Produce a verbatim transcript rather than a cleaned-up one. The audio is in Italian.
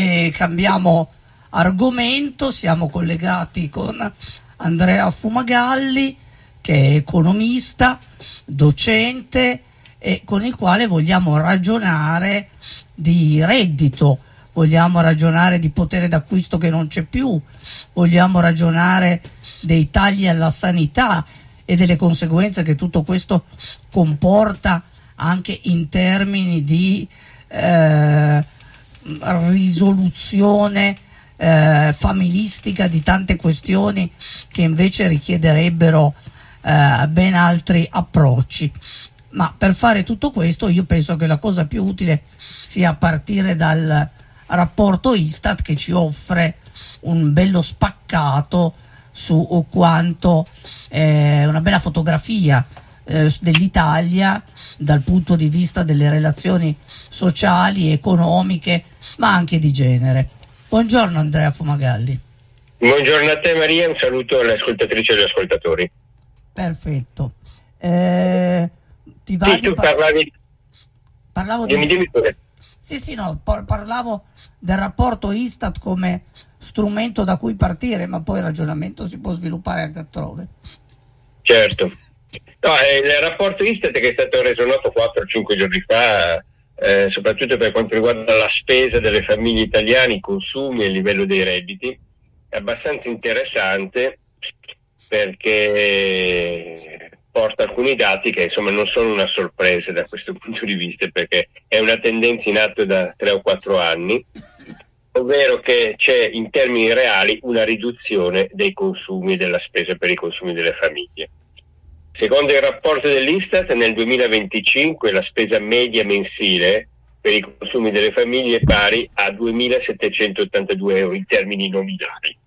E cambiamo argomento, siamo collegati con Andrea Fumagalli, che è economista, docente, e con il quale vogliamo ragionare di reddito, vogliamo ragionare di potere d'acquisto che non c'è più, vogliamo ragionare dei tagli alla sanità e delle conseguenze che tutto questo comporta anche in termini di eh, risoluzione eh, familistica di tante questioni che invece richiederebbero eh, ben altri approcci. Ma per fare tutto questo io penso che la cosa più utile sia partire dal rapporto Istat, che ci offre un bello spaccato su quanto eh, una bella fotografia eh, dell'Italia dal punto di vista delle relazioni sociali, economiche, ma anche di genere. Buongiorno Andrea Fumagalli. Buongiorno a te Maria, un saluto alle ascoltatrici e agli ascoltatori. Perfetto. Eh, ti va sì, di tu par- parlavi... parlavo Dimmi, di... dimmi pure. Sì, sì, no, par- parlavo del rapporto Istat come strumento da cui partire, ma poi il ragionamento si può sviluppare anche altrove. Certo. No, eh, il rapporto Istat che è stato reso noto quattro o cinque giorni fa, eh, soprattutto per quanto riguarda la spesa delle famiglie italiane, i consumi e il livello dei redditi, è abbastanza interessante perché porta alcuni dati che insomma non sono una sorpresa da questo punto di vista, perché è una tendenza in atto da tre o quattro anni, ovvero che c'è in termini reali una riduzione dei consumi e della spesa per i consumi delle famiglie. Secondo il rapporto dell'Istat, nel duemilaventicinque la spesa media mensile per i consumi delle famiglie è pari a duemilasettecentottantadue euro in termini nominali.